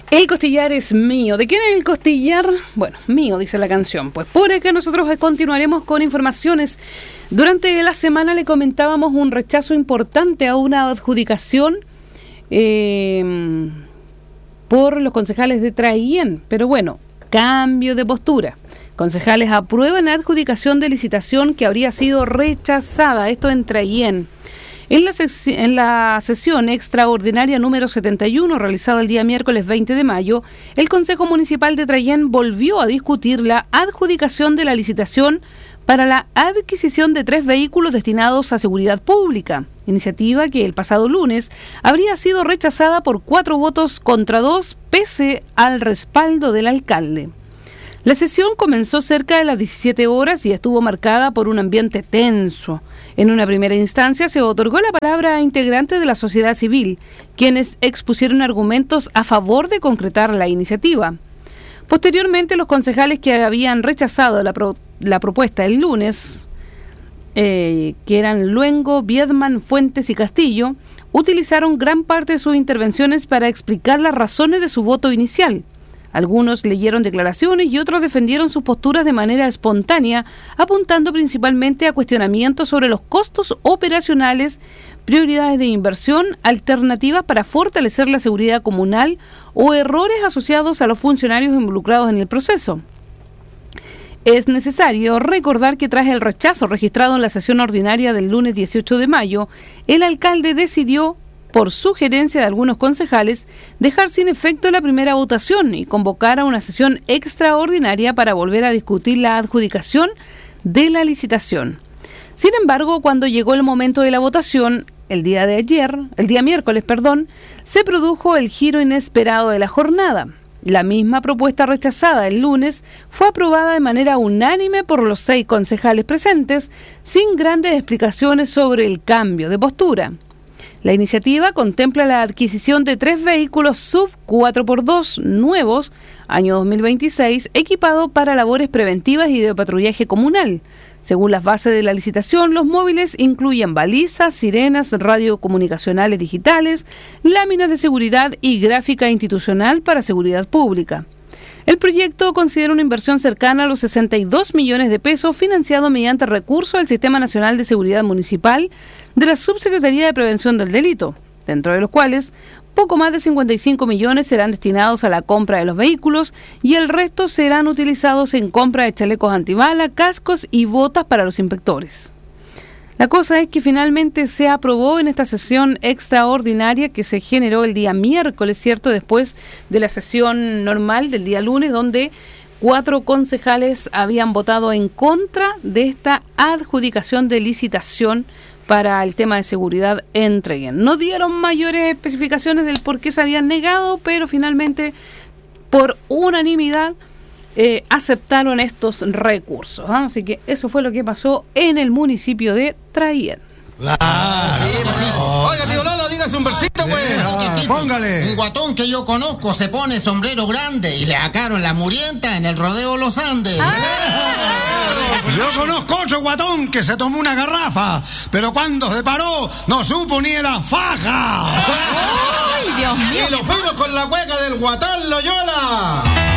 El costillar es mío. ¿De quién es el costillar? Bueno, mío, dice la canción. Pues por acá nosotros continuaremos con informaciones. Durante la semana le comentábamos un rechazo importante a una adjudicación por los concejales de Traillén. Pero bueno, cambio de postura. Concejales aprueban la adjudicación de licitación que habría sido rechazada. Esto en Traillén. En la sesión extraordinaria número 71, realizada el día miércoles 20 de mayo, el Consejo Municipal de Traillén volvió a discutir la adjudicación de la licitación para la adquisición de 3 vehículos destinados a seguridad pública, iniciativa que el pasado lunes habría sido rechazada por 4 votos contra 2, pese al respaldo del alcalde. La sesión comenzó cerca de las 17 horas y estuvo marcada por un ambiente tenso. En una primera instancia se otorgó la palabra a integrantes de la sociedad civil, quienes expusieron argumentos a favor de concretar la iniciativa. Posteriormente, los concejales que habían rechazado la propuesta el lunes, que eran Luengo, Viedman, Fuentes y Castillo, utilizaron gran parte de sus intervenciones para explicar las razones de su voto inicial. Algunos leyeron declaraciones y otros defendieron sus posturas de manera espontánea, apuntando principalmente a cuestionamientos sobre los costos operacionales, prioridades de inversión, alternativas para fortalecer la seguridad comunal o errores asociados a los funcionarios involucrados en el proceso. Es necesario recordar que tras el rechazo registrado en la sesión ordinaria del lunes 18 de mayo, el alcalde decidió, por sugerencia de algunos concejales, dejar sin efecto la primera votación y convocar a una sesión extraordinaria para volver a discutir la adjudicación de la licitación. Sin embargo, cuando llegó el momento de la votación, el día miércoles, se produjo el giro inesperado de la jornada. La misma propuesta rechazada el lunes fue aprobada de manera unánime por los 6 concejales presentes, sin grandes explicaciones sobre el cambio de postura. La iniciativa contempla la adquisición de 3 vehículos sub 4x2 nuevos, año 2026, equipados para labores preventivas y de patrullaje comunal. Según las bases de la licitación, los móviles incluyen balizas, sirenas, radiocomunicacionales digitales, láminas de seguridad y gráfica institucional para seguridad pública. El proyecto considera una inversión cercana a los 62 millones de pesos, financiado mediante recursos del Sistema Nacional de Seguridad Municipal de la Subsecretaría de Prevención del Delito, dentro de los cuales poco más de 55 millones serán destinados a la compra de los vehículos y el resto serán utilizados en compra de chalecos antibala, cascos y botas para los inspectores. La cosa es que finalmente se aprobó en esta sesión extraordinaria que se generó el día miércoles, ¿cierto?, después de la sesión normal del día lunes, donde 4 concejales habían votado en contra de esta adjudicación de licitación para el tema de seguridad en Traillén. No dieron mayores especificaciones del por qué se habían negado, pero finalmente, por unanimidad, aceptaron estos recursos. Así que eso fue lo que pasó en el municipio de Traillén. Claro. Sí. Oiga, tío Lolo, dígase un versito, pues. Póngale. Un guatón que yo conozco se pone sombrero grande y le sacaron la murienta en el rodeo Los Andes. Yo conozco otro guatón que se tomó una garrafa, pero cuando se paró no supo ni la faja. ¡Ay, Dios mío! Y lo fuimos con la cueca del Guatán Loyola.